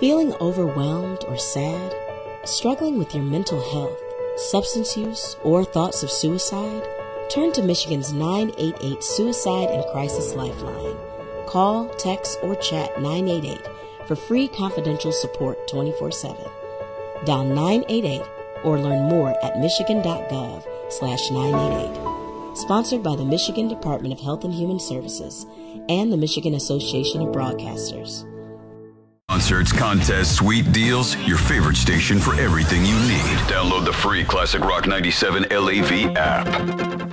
Feeling overwhelmed or sad? Struggling with your mental health, substance use, or thoughts of suicide? Turn to Michigan's 988 Suicide and Crisis Lifeline. Call, text, or chat 988 for free confidential support 24/7. Dial 988 or learn more at michigan.gov/988. Sponsored by the Michigan Department of Health and Human Services and the Michigan Association of Broadcasters. Concerts, contests, sweet deals, your favorite station for everything you need. Download the free Classic Rock 97 LAV app.